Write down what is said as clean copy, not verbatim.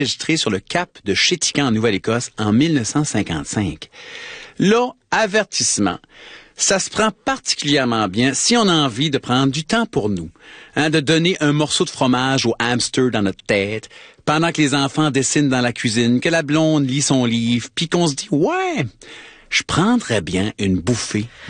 enregistré sur le cap de Chéticamp en Nouvelle-Écosse en 1955. Là, avertissement. Ça se prend particulièrement bien si on a envie de prendre du temps pour nous, de donner un morceau de fromage au hamster dans notre tête, pendant que les enfants dessinent dans la cuisine, que la blonde lit son livre, puis qu'on se dit « Ouais, je prendrais bien une bouffée